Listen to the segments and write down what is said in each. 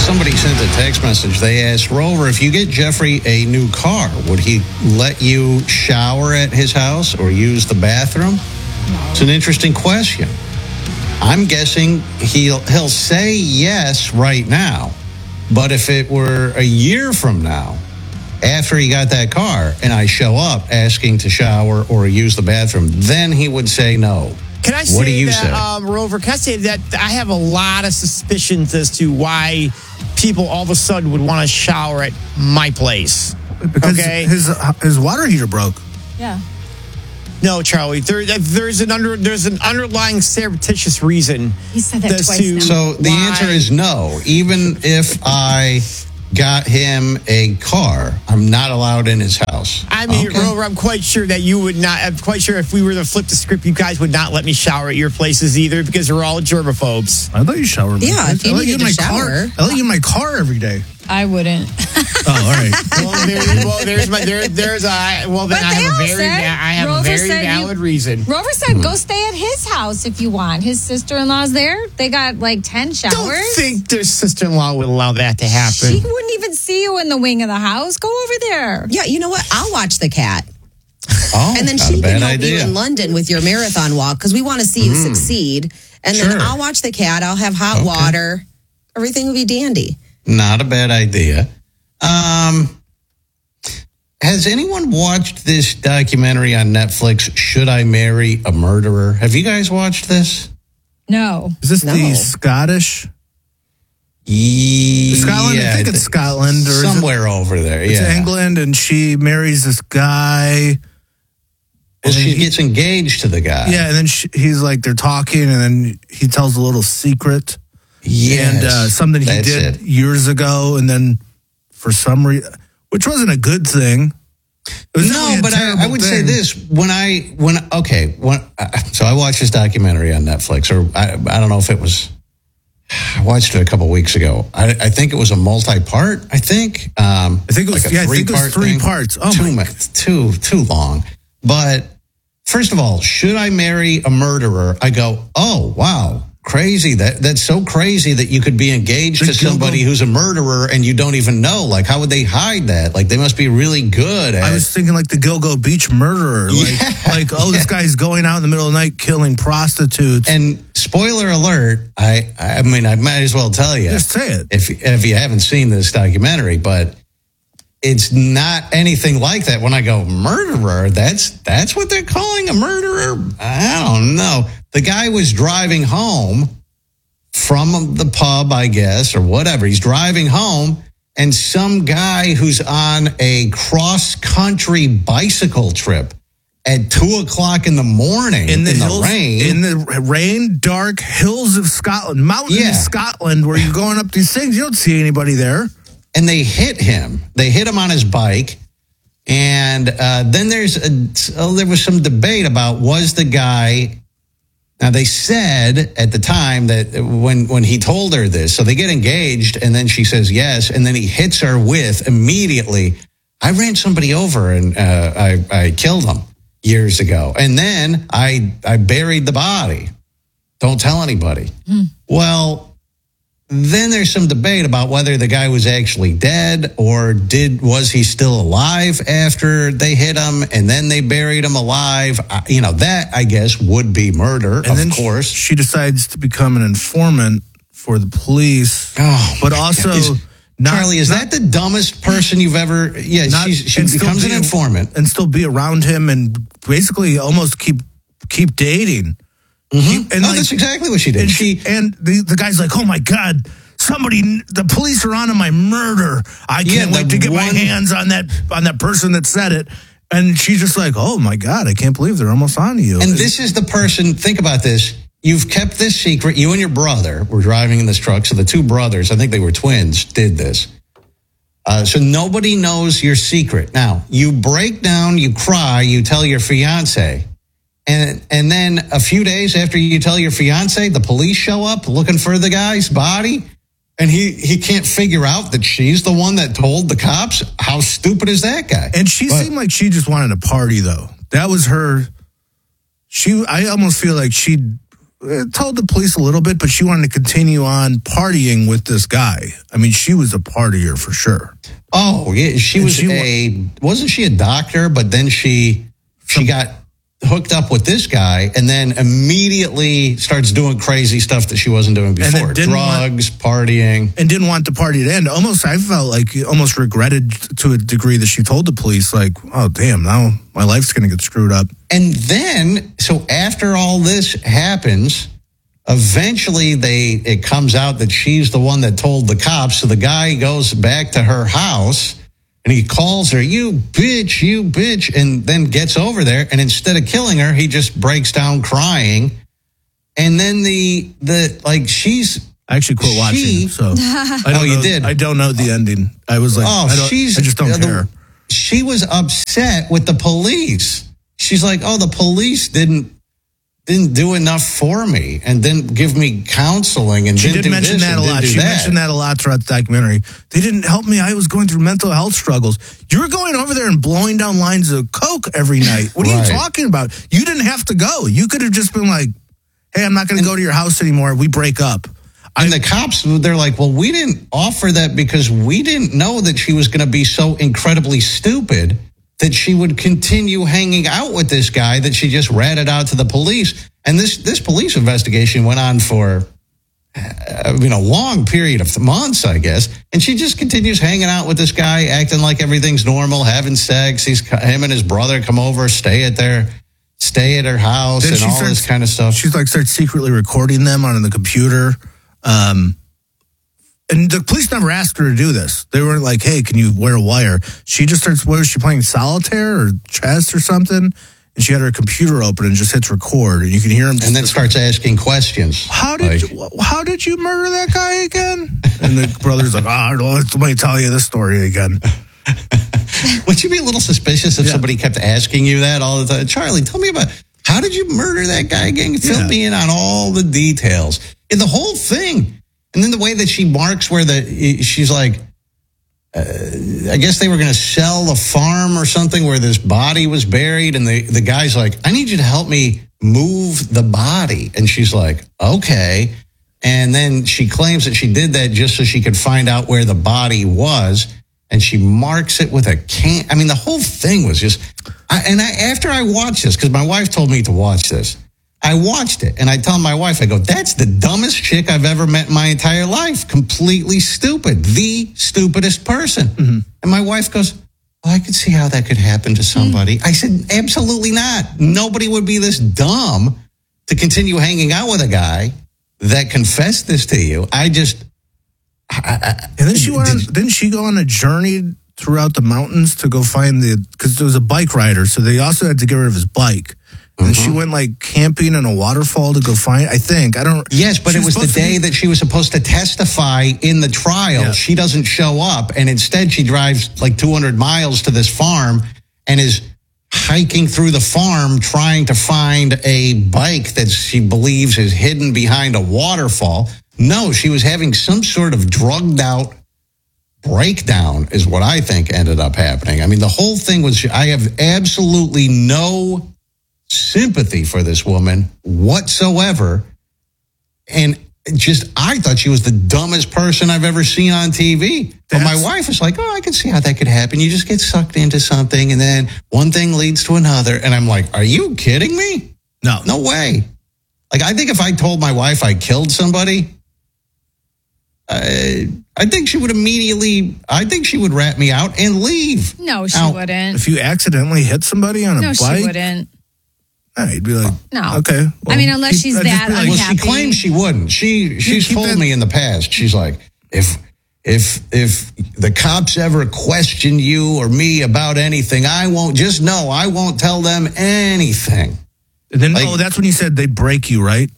Somebody sent a text message. They asked, Rover, if you get Jeffrey a new car, would he let you shower at his house or use the bathroom? No. It's an interesting question. I'm guessing he'll say yes right now. But if it were a year from now, after he got that car, and I show up asking to shower or use the bathroom, then he would say no. Can I say what do you that, say? Rover, can I say that I have a lot of suspicions as to why people all of a sudden would want to shower at my place? Because his water heater broke. Yeah. No, Charlie. There's an underlying surreptitious reason. He said that twice now. So the answer is no. Even if I got him a car, I'm not allowed in his house. I mean, Rover, I'm quite sure that you would not. I'm quite sure if we were to flip the script, you guys would not let me shower at your places either because we're all germaphobes. I let you shower. Yeah, if you needed to shower. I let you in my car every day. I wouldn't. Oh, all right. I have a very valid reason. Rover said, go stay at his house if you want. His sister-in-law's there. They got like 10 showers. Don't think their sister-in-law would allow that to happen. She wouldn't even see you in the wing of the house. Go over there. Yeah, you know what? I'll watch the cat. Oh, and then she can help you in London with your marathon walk because we want to see you succeed. And then I'll watch the cat. I'll have hot water. Everything will be dandy. Not a bad idea. Has anyone watched this documentary on Netflix, Should I Marry a Murderer? Have you guys watched this? No. Is this the Scottish? Scotland? I think it's Scotland. Or somewhere over there, It's England, and she marries this guy. Well, she gets engaged to the guy. Yeah, and then he's like, they're talking, and then he tells a little secret. Yes, and something he did years ago, and then for some reason, which wasn't a good thing. No, but I would say this: so I watched this documentary on Netflix, or I don't know if it was. I watched it a couple weeks ago. I think it was a multi-part. I think it was. I think it was 3 parts. Oh, too long. But first of all, should I marry a murderer? I go, oh wow. Crazy. That's so crazy that you could be engaged to somebody who's a murderer and you don't even know. Like, how would they hide that? Like, they must be really good at... I was thinking like the Gilgo Beach murderer. This guy's going out in the middle of the night killing prostitutes. And spoiler alert, I mean, I might as well tell you. Just say it. If you haven't seen this documentary, but it's not anything like that. When I go, murderer, that's what they're calling a murderer? I don't know. The guy was driving home from the pub, I guess, or whatever. He's driving home, and some guy who's on a cross-country bicycle trip at 2:00 in the morning in the rain, dark hills of Scotland, mountains of Scotland, where you're going up these things. You don't see anybody there. And they hit him. They hit him on his bike. And then there was some debate about was the guy... Now, they said at the time that when he told her this, so they get engaged, and then she says yes, and then he hits her with immediately, I ran somebody over and I killed him years ago. And then I buried the body. Don't tell anybody. Well, then there's some debate about whether the guy was actually dead or was he still alive after they hit him and then they buried him alive. That, I guess, would be murder, of course. She decides to become an informant for the police. Oh, but also... Charlie, is that the dumbest person you've ever... Yeah, she becomes an informant. And still be around him and basically almost keep dating. Mm-hmm. That's exactly what she did. And the guy's like, oh my God, the police are on to my murder. I can't wait to get my hands on that person that said it. And she's just like, oh my God, I can't believe they're almost on to you. And this is the person, think about this. You've kept this secret. You and your brother were driving in this truck. So the two brothers, I think they were twins, did this. So nobody knows your secret. Now, you break down, you cry, you tell your fiance. And then a few days after you tell your fiance, the police show up looking for the guy's body. And he can't figure out that she's the one that told the cops. How stupid is that guy? And she seemed like she just wanted a party, though. That was her. I almost feel like she told the police a little bit, but she wanted to continue on partying with this guy. I mean, she was a partier for sure. Oh, yeah. Wasn't she a doctor? But then she got hooked up with this guy and then immediately starts doing crazy stuff that she wasn't doing before. Drugs, partying. And didn't want the party to end. I felt like almost regretted to a degree that she told the police, like, oh, damn, now my life's going to get screwed up. And then, so after all this happens, eventually it comes out that she's the one that told the cops. So the guy goes back to her house and he calls her, you bitch, and then gets over there. And instead of killing her, he just breaks down crying. And then she's... I actually quit watching, so... You did? I don't know the ending. I was like, I just don't care. She was upset with the police. She's like, oh, the police didn't do enough for me and didn't give me counseling and she did mention that a lot. She mentioned that a lot throughout the documentary. They didn't help me. I was going through mental health struggles. You were going over there and blowing down lines of coke every night. What are you talking about? You didn't have to go. You could have just been like, hey, I'm not going to go to your house anymore. We break up. And the cops, they're like, well, we didn't offer that because we didn't know that she was going to be so incredibly stupid that she would continue hanging out with this guy that she just ratted out to the police. And this police investigation went on for a long period of months, I guess. And she just continues hanging out with this guy, acting like everything's normal, having sex. Him and his brother come over, stay at her house, and all this kind of stuff. She's like starts secretly recording them on the computer. And the police never asked her to do this. They weren't like, hey, can you wear a wire? She just starts, what was she playing, solitaire or chess or something? And she had her computer open and just hits record. And you can hear him. And then starts asking questions. How did you murder that guy again? And the brother's like, let me tell you this story again. Would you be a little suspicious if somebody kept asking you that all the time? Charlie, tell me about, how did you murder that guy again? Fill me in on all the details. And the whole thing. And then the way that she marks she's like, I guess they were going to sell a farm or something where this body was buried. And the guy's like, I need you to help me move the body. And she's like, okay. And then she claims that she did that just so she could find out where the body was. And she marks it with a can. I mean, the whole thing was just, after I watched this, because my wife told me to watch this, I watched it, and I tell my wife, I go, that's the dumbest chick I've ever met in my entire life. Completely stupid. The stupidest person. Mm-hmm. And my wife goes, oh, I could see how that could happen to somebody. I said, absolutely not. Nobody would be this dumb to continue hanging out with a guy that confessed this to you. And then didn't she go on a journey throughout the mountains to go find because there was a bike rider, so they also had to get rid of his bike. And she went like camping in a waterfall to go find, Yes, but it was the day that she was supposed to testify in the trial. Yeah. She doesn't show up. And instead she drives like 200 miles to this farm and is hiking through the farm trying to find a bike that she believes is hidden behind a waterfall. No, she was having some sort of drugged out breakdown is what I think ended up happening. I mean, the whole thing was, I have absolutely no sympathy for this woman whatsoever. And I thought she was the dumbest person I've ever seen on TV. But my wife is like, oh, I can see how that could happen. You just get sucked into something and then one thing leads to another. And I'm like, are you kidding me? No way. Like, I think if I told my wife I killed somebody, I think she would rat me out and leave. No, she wouldn't. If you accidentally hit somebody on a bike? No, she wouldn't. He'd be like, no. Okay. Well, I mean, unless she's that unhappy. Well, she claims she wouldn't. She's told me in the past. She's like, if the cops ever question you or me about anything, I won't tell them anything. And then, that's when you said they'd break you, right?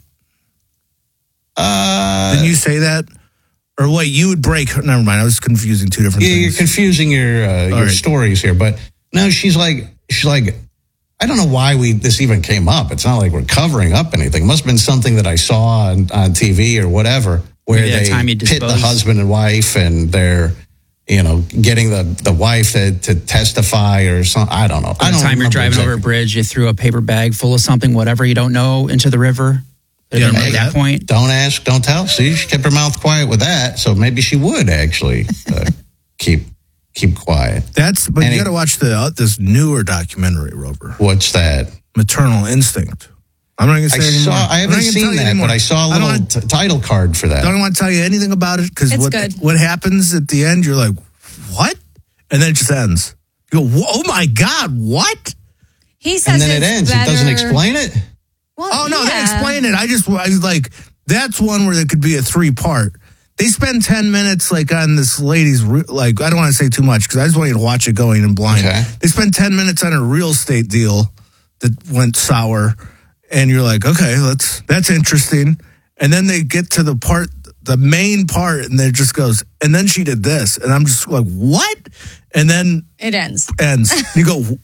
Didn't you say that? Or wait, you would break her. Never mind. I was confusing two different things. Yeah, you're confusing your stories here. But no, she's like, I don't know why this even came up. It's not like we're covering up anything. It must have been something that I saw on TV or whatever, where they pit the husband and wife and they're, getting the wife to testify or something. I don't know. By the time you're driving over a bridge, you threw a paper bag full of something, whatever you don't know, into the river. At that point? Don't ask, don't tell. See, she kept her mouth quiet with that, so maybe she would actually keep quiet. But you got to watch this newer documentary, Rover. What's that? Maternal Instinct. I'm not going to say anymore. I haven't seen that, but I saw a little title card for that. I don't want to tell you anything about it because what happens at the end, you're like, what? And then it just ends. You go, oh my God, what? He says and then it ends. It doesn't explain it? Well, they explain it. I was like, that's one where there could be a 3-part. They spend 10 minutes on this lady's, I don't want to say too much because I just want you to watch it going in blind. Okay. They spend 10 minutes on a real estate deal that went sour. And you're like, okay, that's interesting. And then they get to the main part, and it just goes, and then she did this. And I'm just like, what? And then it ends. You go,